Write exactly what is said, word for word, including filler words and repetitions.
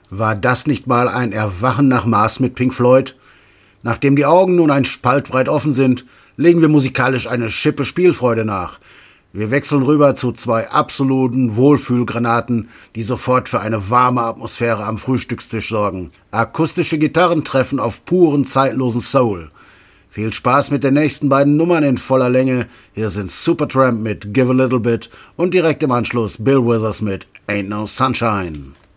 War das nicht mal ein Erwachen nach Maß mit Pink Floyd? Nachdem die Augen nun ein Spalt breit offen sind, legen wir musikalisch eine Schippe Spielfreude nach. Wir wechseln rüber zu zwei absoluten Wohlfühlgranaten, die sofort für eine warme Atmosphäre am Frühstückstisch sorgen. Akustische Gitarren treffen auf puren, zeitlosen Soul. Viel Spaß mit den nächsten beiden Nummern in voller Länge. Hier sind Supertramp mit Give a Little Bit und direkt im Anschluss Bill Withers mit Ain't No Sunshine.